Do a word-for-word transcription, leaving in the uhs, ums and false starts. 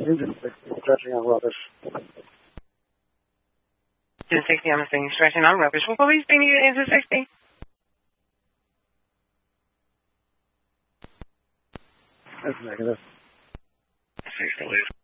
Engine sixty, stretching on rubbish. Engine sixty, I'm saying stretching on rubbish. Will police be needed engine sixty? That's negative. sixty.